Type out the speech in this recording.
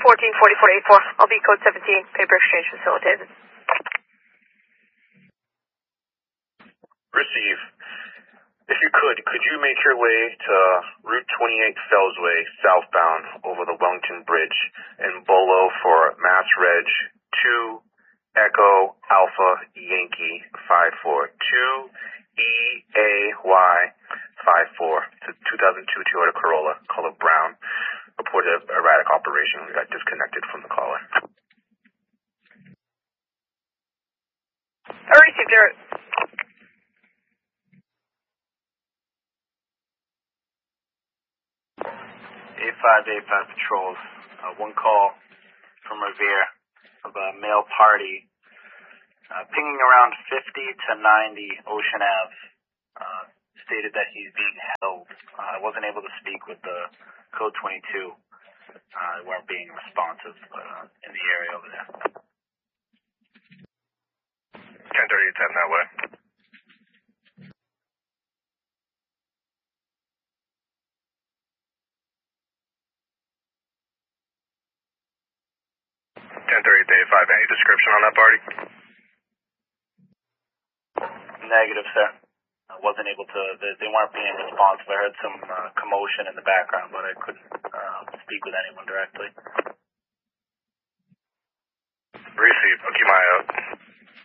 144484. I'll be code 17, paper exchange facilitated. Receive. If you could you make your way to Route 28 Fellsway, southbound, over the Wellington Bridge, in Bolo for Mass Reg 2 Echo Alpha Yankee 54 2 EAY 54. It's a 2002 Toyota Corolla, color brown. Reported erratic operation. We got disconnected from the caller. I received it. 8585 patrols. One call from Revere of a male party pinging around 50 to 90 Ocean Ave. Stated that he's being held. I wasn't able to speak with the Code 22. They weren't being responsive in the area over there. 10:30 that way. 10:30 day 5. Any description on that party? Negative, sir. I wasn't able to. They weren't being responsive. I heard some commotion in the background, but I couldn't speak with anyone directly. Receive. I'll keep my eye out.